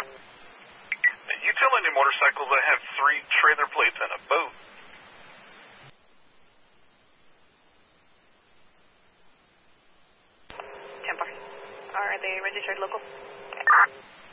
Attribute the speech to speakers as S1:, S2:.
S1: You tell any motorcycles I have 3 trailer plates and a boat.
S2: Are they registered local?